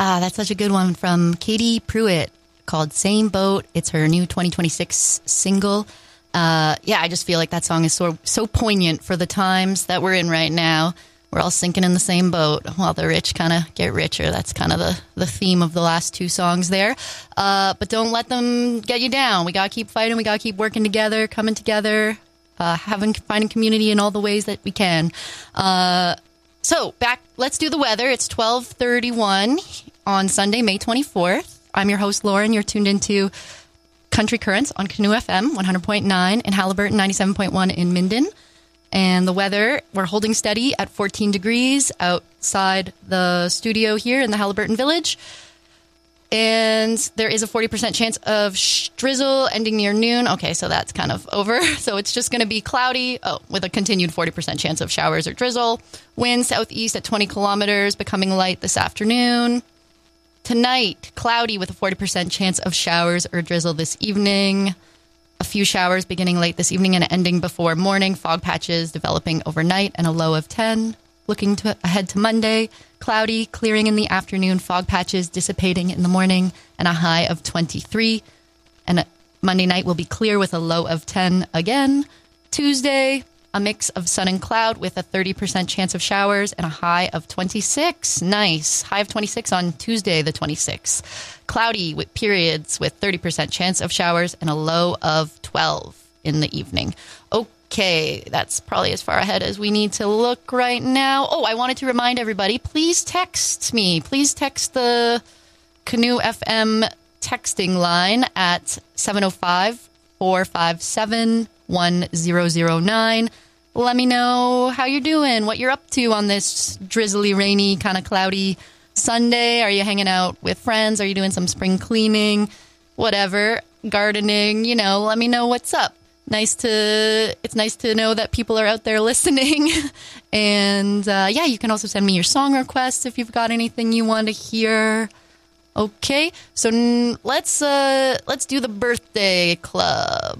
That's such a good one from Katie Pruitt called Same Boat. It's her new 2026 single. I just feel like that song is so poignant for the times that we're in right now. We're all sinking in the same boat while the rich kind of get richer. That's kind of the theme of the last two songs there. But don't let them get you down. We got to keep fighting. We got to keep working together, coming together, finding community in all the ways that we can. So let's do the weather. It's 12:31 on Sunday, May 24th. I'm your host, Lauren. You're tuned into Country Currents on Canoe FM 100.9 in Haliburton, 97.1 in Minden. And the weather, we're holding steady at 14 degrees outside the studio here in the Haliburton Village. And there is a 40% chance of drizzle ending near noon. Okay, so that's kind of over. So it's just going to be cloudy with a continued 40% chance of showers or drizzle. Wind southeast at 20 kilometers, becoming light this afternoon. Tonight, cloudy with a 40% chance of showers or drizzle this evening. A few showers beginning late this evening and ending before morning. Fog patches developing overnight and a low of 10. Looking ahead to Monday, cloudy, clearing in the afternoon, fog patches dissipating in the morning, and a high of 23. And Monday night will be clear with a low of 10 again. Tuesday, a mix of sun and cloud with a 30% chance of showers and a high of 26. Nice. High of 26 on Tuesday, the 26th. Cloudy with periods with 30% chance of showers and a low of 12 in the evening. Okay, that's probably as far ahead as we need to look right now. Oh, I wanted to remind everybody, please text me. Please text the Canoe FM texting line at 705-457-1009. Let me know how you're doing, what you're up to on this drizzly, rainy, kind of cloudy Sunday. Are you hanging out with friends? Are you doing some spring cleaning? Whatever. Gardening, let me know what's up. It's nice to know that people are out there listening. And you can also send me your song requests if you've got anything you want to hear. Okay, so let's do the birthday club.